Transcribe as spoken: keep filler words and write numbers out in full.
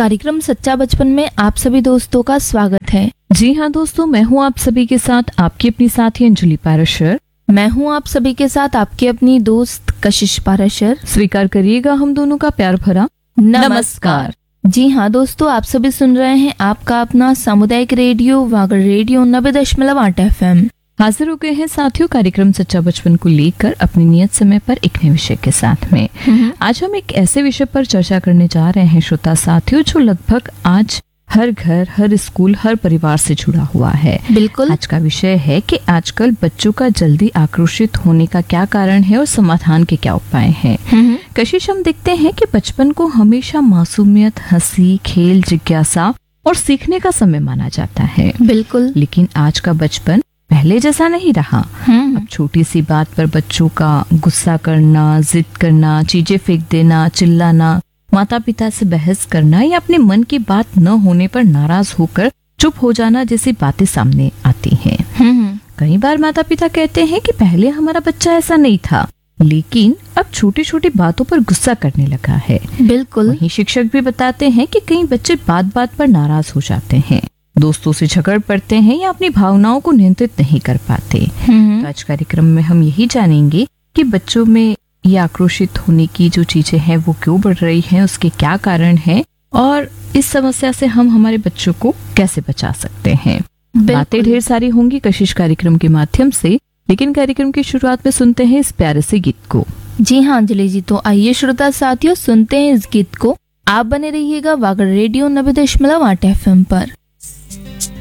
कार्यक्रम सच्चा बचपन में आप सभी दोस्तों का स्वागत है। जी हाँ दोस्तों, मैं हूँ आप सभी के साथ आपकी अपनी साथी अंजलि पाराशर। मैं हूँ आप सभी के साथ आपकी अपनी दोस्त कशिश पाराशर। स्वीकार करिएगा हम दोनों का प्यार भरा नमस्कार। जी हाँ दोस्तों, आप सभी सुन रहे हैं आपका अपना सामुदायिक रेडियो वागड़ रेडियो नब्बे दशमलव आठ एफ एम। हाजिर हो गए हैं साथियों कार्यक्रम सच्चा बचपन को लेकर अपनी नियत समय पर एक नए विषय के साथ में। आज हम एक ऐसे विषय पर चर्चा करने जा रहे हैं श्रोता साथियों, जो लगभग आज हर घर, हर स्कूल, हर परिवार से जुड़ा हुआ है। बिल्कुल। आज का विषय है कि आजकल बच्चों का जल्दी आक्रोशित होने का क्या कारण है और समाधान के क्या उपाय हैं। कशिश, हम देखते हैं कि बचपन को हमेशा मासूमियत, हंसी, खेल, जिज्ञासा और सीखने का समय माना जाता है। बिल्कुल। लेकिन आज का बचपन पहले जैसा नहीं रहा। अब छोटी सी बात पर बच्चों का गुस्सा करना, जिद करना, चीजें फेंक देना, चिल्लाना, माता पिता से बहस करना या अपने मन की बात न होने पर नाराज होकर चुप हो जाना जैसी बातें सामने आती हैं। कई बार माता पिता कहते हैं कि पहले हमारा बच्चा ऐसा नहीं था, लेकिन अब छोटी छोटी बातों पर गुस्सा करने लगा है। बिल्कुल। वहीं शिक्षक भी बताते हैं कि कई बच्चे बात बात पर नाराज हो जाते हैं, दोस्तों से झगड़ पड़ते हैं या अपनी भावनाओं को नियंत्रित नहीं कर पाते। तो आज कार्यक्रम में हम यही जानेंगे कि बच्चों में ये आक्रोशित होने की जो चीजें हैं वो क्यों बढ़ रही हैं, उसके क्या कारण हैं और इस समस्या से हम हमारे बच्चों को कैसे बचा सकते हैं। बातें ढेर सारी होंगी कशिश कार्यक्रम के माध्यम से, लेकिन कार्यक्रम की शुरुआत में सुनते हैं इस प्यारे से गीत को। जी हाँ अंजलि जी, तो आइए श्रोता साथियों सुनते हैं इस गीत को। आप बने रहिएगा वागड़ रेडियो नब्बे दशमलव आठ एफ एम पर।